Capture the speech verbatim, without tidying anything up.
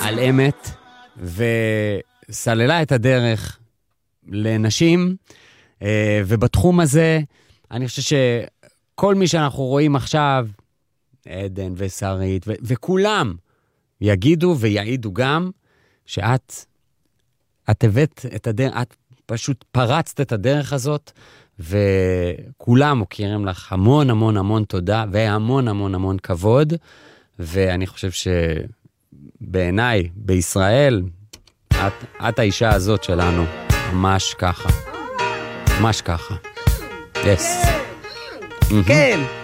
על אמת, וסללה את הדרך לנשים, ובתחום הזה, אני חושב שכל מי שאנחנו רואים עכשיו, עדן ושרית, ו- וכולם יגידו ויעידו גם, שאת, את הבאת את הדרך, את פשוט פרצת את הדרך הזאת, וכולם מוכירים לך המון המון המון תודה, והמון המון המון כבוד, ואני חושב שבעיניי, בישראל, את, את האישה הזאת שלנו, ממש ככה. ממש ככה. Yes. כן.